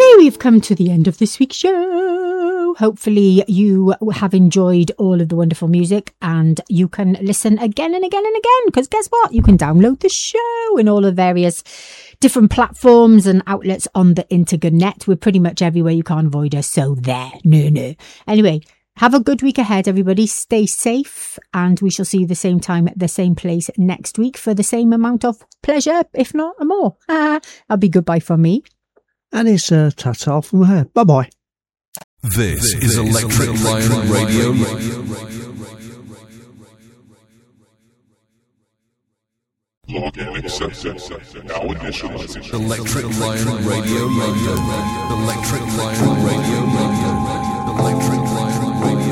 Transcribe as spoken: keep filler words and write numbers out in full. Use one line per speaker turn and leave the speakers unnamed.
we've come to the end of this week's show. Hopefully you have enjoyed all of the wonderful music and you can listen again and again and again, because guess what? You can download the show in all the various different platforms and outlets on the internet. We're pretty much everywhere you can't avoid us, so there. No, no. Anyway, have a good week ahead, everybody. Stay safe, and we shall see you the same time at the same place next week for the same amount of pleasure, if not more. Ah, that'll be goodbye from me.
And it's uh, ta-ta from her. Bye-bye.
This, this is Electric, Electric Lion, Lion Radio. Radio.
Log in accepted. Now initializing.
Electric Lion Radio. Radio. Electric Lion Radio. Radio. Electric Lion.